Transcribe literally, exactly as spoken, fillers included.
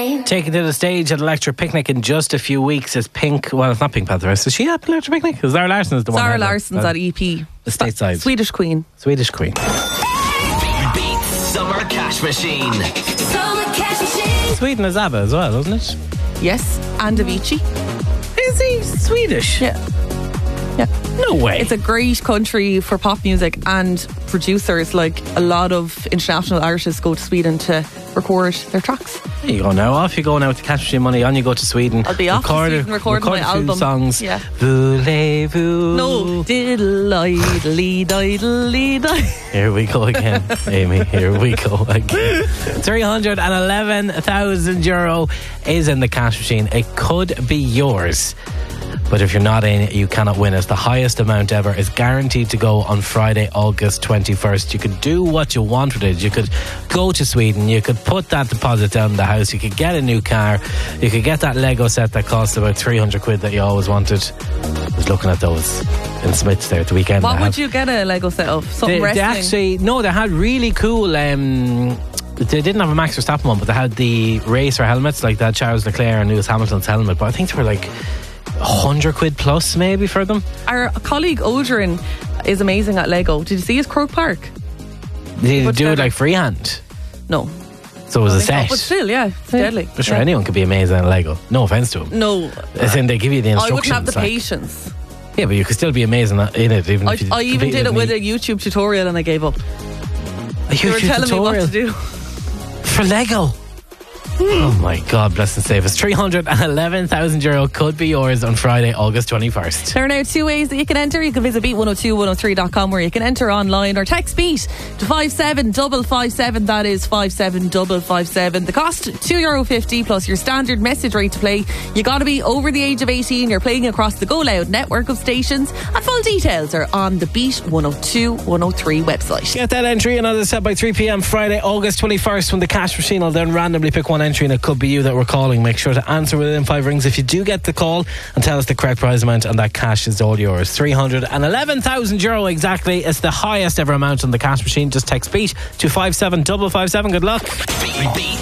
name. Taken to the stage at Electric Picnic in just a few weeks is Pink. Well, it's not Pink Panther. Is she at Electric Picnic? Is Zara Larsson's the one? Zara Larsson's at E P. The stateside. Swedish Queen. Swedish Queen. Beat Summer Cash Machine. Summer Cash Machine. Sweden is ABBA as well, doesn't it? Yes, and Avicii. Is he Swedish? Yeah. Yeah. No way. It's a great country for pop music and producers. Like, a lot of international artists go to Sweden to record their tracks. There you go now. Off you go now with the Cash Machine money. On you go to Sweden. I'll be off to Sweden recording record my a few album. songs. Yeah. Voulez-vous? No. Diddle-idly, diddly, diddly. Here we go again, Amy. Here we go again. three hundred eleven thousand euro is in the Cash Machine. It could be yours. But if you're not in it, you cannot win it. The highest amount ever is guaranteed to go on Friday, August twenty-first. You could do what you want with it. You could go to Sweden. You could put that deposit down in the house. You could get a new car. You could get that Lego set that costs about three hundred quid that you always wanted. I was looking at those in Smiths there at the weekend. What would you get a Lego set of? Something they, wrestling? They actually, no, they had really cool... Um, they didn't have a Max Verstappen one, but they had the racer helmets, like that Charles Leclerc and Lewis Hamilton's helmet. But I think they were like one hundred quid plus maybe for them. Our colleague Odrin is amazing at Lego. Did you see his Croke Park? Did he What's do it better? like freehand? No. So it was a So, set. but still, yeah, it's deadly. I'm sure Yeah. anyone could be amazing at Lego. No offence to them. No. As in they give you the I instructions. wouldn't have the like- patience. Yeah, but you could still be amazing at- in it. Even I, if you I even completely did it with me. a YouTube tutorial and I gave up. A They were YouTube telling me what tutorial to do. for Lego. Oh my God, bless and save us. three hundred eleven thousand euro could be yours on Friday, August twenty-first. There are now two ways that you can enter. You can visit beat one oh two one oh three dot com where you can enter online or text beat to five seven five five seven. That is five seven five five seven. The cost two euro fifty plus your standard message rate to play. You got to be over the age of eighteen. You're playing across the Go Loud network of stations, and full details are on the Beat one oh two one oh three website. Get that entry in, as I said, by three p.m. Friday, August twenty-first, when the Cash Machine will then randomly pick one entry and it could be you that we're calling. Make sure to answer within five rings if you do get the call and tell us the correct prize amount, and that cash is all yours. three hundred eleven thousand euro exactly. It's the highest ever amount on the Cash Machine. Just text beat to five seven five five seven. Good luck. Beat